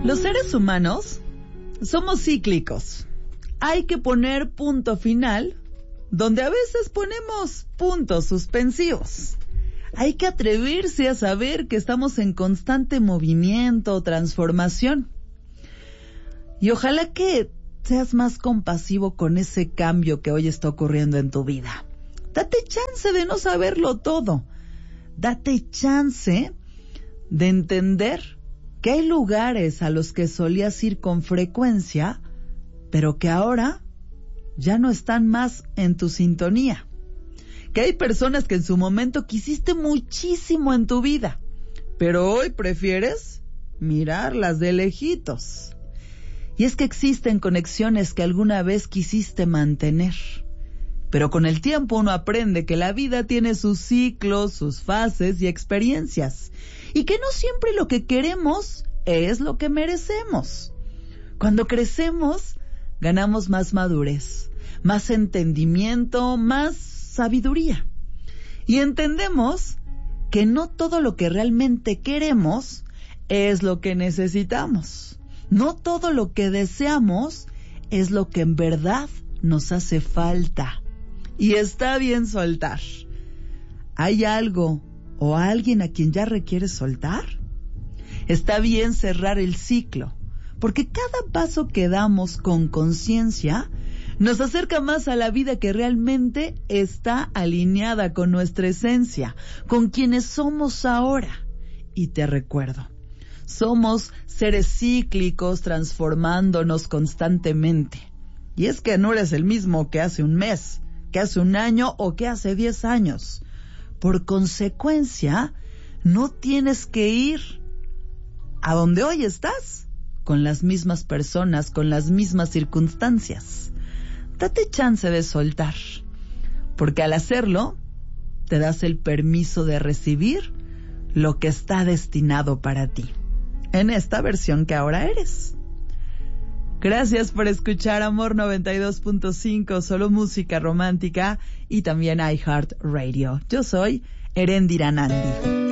Los seres humanos somos cíclicos. Hay que poner punto final donde a veces ponemos puntos suspensivos. Hay que atreverse a saber que estamos en constante movimiento, transformación. Y ojalá que seas más compasivo con ese cambio que hoy está ocurriendo en tu vida. Date chance de no saberlo todo. Date chance de entender que hay lugares a los que solías ir con frecuencia, pero que ahora ya no están más en tu sintonía. Que hay personas que en su momento quisiste muchísimo en tu vida, pero hoy prefieres mirarlas de lejitos. Y es que existen conexiones que alguna vez quisiste mantener, pero con el tiempo uno aprende que la vida tiene sus ciclos, sus fases y experiencias, y que no siempre lo que queremos es lo que merecemos. Cuando crecemos, ganamos más madurez, más entendimiento, más sabiduría. Y entendemos que no todo lo que realmente queremos es lo que necesitamos. No todo lo que deseamos es lo que en verdad nos hace falta. Y está bien soltar. ¿Hay algo o alguien a quien ya requieres soltar? Está bien cerrar el ciclo, porque cada paso que damos con conciencia nos acerca más a la vida que realmente está alineada con nuestra esencia, con quienes somos ahora. Y te recuerdo, somos seres cíclicos transformándonos constantemente. Y es que no eres el mismo que hace un mes, que hace un año o que hace 10 años. Por consecuencia, no tienes que ir a donde hoy estás con las mismas personas, con las mismas circunstancias. Date chance de soltar, porque al hacerlo, te das el permiso de recibir lo que está destinado para ti, en esta versión que ahora eres. Gracias por escuchar Amor 92.5, solo música romántica, y también iHeartRadio. Yo soy Erendira Nandi.